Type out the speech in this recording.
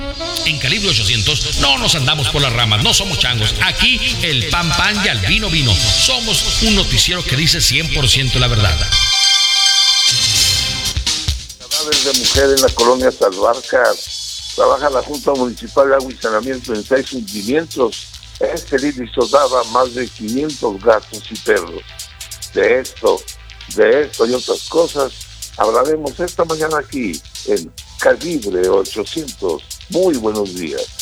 En Calibre 800 no nos andamos por las ramas, no somos changos. Aquí el pan y al vino vino. Somos un noticiero que dice 100% la verdad. Cadáver de mujer en la colonia Salvarcas. Trabaja la Junta Municipal de Agua y Saneamiento en 6 hundimientos. Este lidizo daba más de 500 gatos y perros. De esto y otras cosas hablaremos esta mañana aquí en Calibre 800. Muy buenos días.